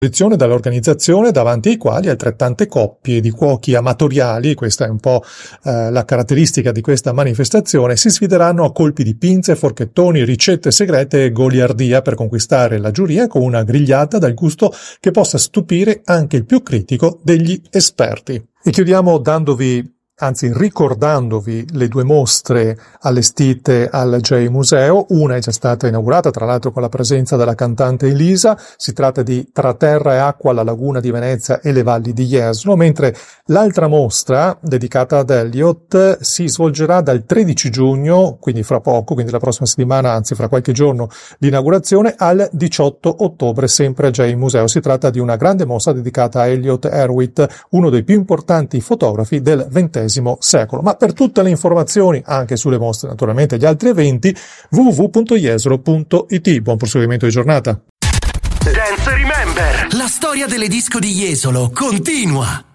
dall'organizzazione, davanti ai quali altrettante coppie di cuochi amatoriali, questa è un po' la caratteristica di questa manifestazione, si sfideranno a colpi di pinze, forchettoni, ricette segrete e goliardia per conquistare la giuria con una grigliata dal gusto che possa stupire anche il più critico degli esperti. E chiudiamo ricordandovi le due mostre allestite al J-Museo. Una è già stata inaugurata, tra l'altro con la presenza della cantante Elisa. Si tratta di Tra terra e acqua, la laguna di Venezia e le valli di Jesolo, mentre l'altra mostra, dedicata ad Eliot, si svolgerà dal 13 giugno, quindi fra poco, quindi la prossima settimana, anzi fra qualche giorno l'inaugurazione, al 18 ottobre, sempre al J-Museo. Si tratta di una grande mostra dedicata a Elliott Erwitt, uno dei più importanti fotografi del XX secolo. Ma per tutte le informazioni, anche sulle mostre, naturalmente gli altri eventi, www.jesolo.it. Buon proseguimento di giornata. Dance Remember, la storia delle disco di Jesolo continua.